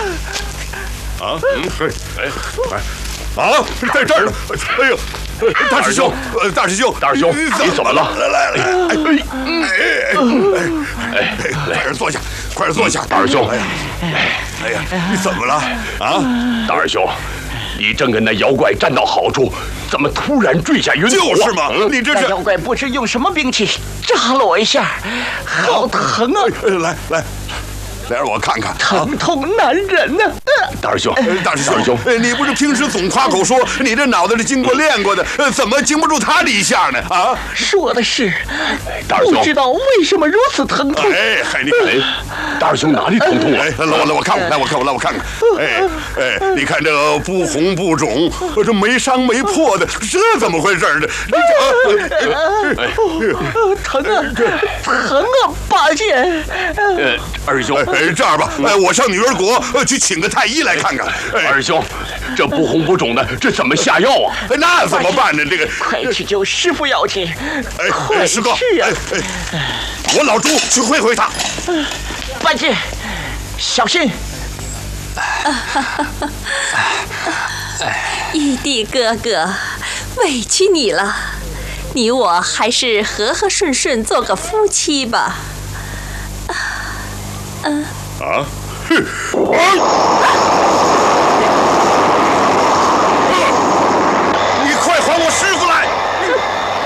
啊，在这儿呢！哎呦，大师兄，大师兄， 你怎么了？ 来，快点坐下，快点坐下！ 大师兄， 哎呀，你怎么了？啊， 大师兄，你正跟那妖怪站到好处，怎么突然坠下云头？ 就是嘛，你这是那妖怪不知用什么兵器扎了我一下，好疼啊！ 来，让我看看， 疼痛难忍呐！ 大师兄， 你不是平时总夸口说你这脑子是经过练过的，怎么经不住他这一下呢？啊， 说的是， 大师兄， 不知道为什么如此疼痛。 你看， 大师兄哪里疼痛啊？ 来我看看，你看这个不红不肿，这没伤没破的，这怎么回事呢？ 疼啊，八戒！ 二兄， 这样吧，我上女儿国去请个太医来看看。 二兄，这不红不肿的，这怎么下药啊？ 那怎么办呢？这个快去救师傅要紧！快师哥， 去啊！ 我老朱去会他。 八戒，小心！ 玉帝哥哥，委屈你了，你我还是和和顺顺做个夫妻吧。 啊！